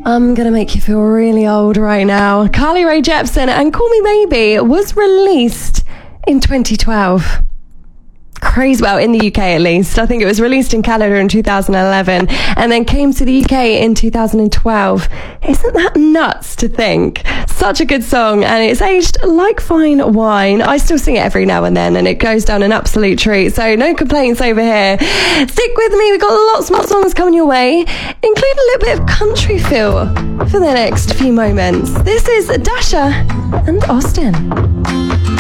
I'm gonna make you feel really old right now. Carly Rae Jepsen and Call Me Maybe was released in 2012. Crazy, well, in the UK at least. I think it was released in Canada in 2011 and then came to the UK in 2012. Isn't that nuts to think? Such a good song, and it's aged like fine wine. I still sing it every now and then, and it goes down an absolute treat, so no complaints over here. Stick with me, we've got lots more songs coming your way, including a little bit of country feel for the next few moments. This is Dasha and Austin.